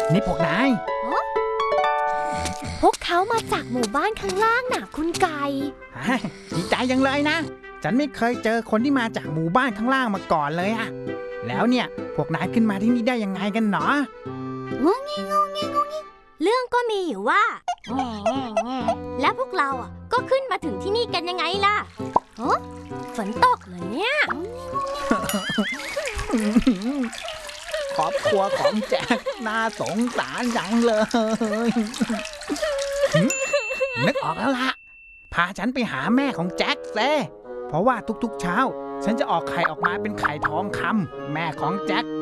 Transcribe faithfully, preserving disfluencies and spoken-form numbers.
นี่พวกนายพวกเขามาจากหมู่บ้านข้างล่างน่ะคุณไก่ดีใจยังเลยนะฉันไม่เคยเจอคนที่มาจากหมู่บ้านข้างล่างมาก่อนเลยอะแล้วเนี่ยพวกนายขึ้นมาที่นี่ได้ยังไงกันเนาะงงงี้งงงี้งงงี้เรื่องก็มีอยู่ว่าแล้วพวกเราอ่ะก็ขึ้นมาถึงที่นี่กันยังไงล่ะฮะฝนตกเหรอเนี่ยครอบครัวของแจ็คน่าสงสารจังเลยนึกออกแล้วล่ะพาฉันไปหาแม่ของแจ็คเซ่เพราะว่าทุกๆเช้าฉันจะออกไข่ออกมาเป็นไข่ทองคำแม่ของแจ็ค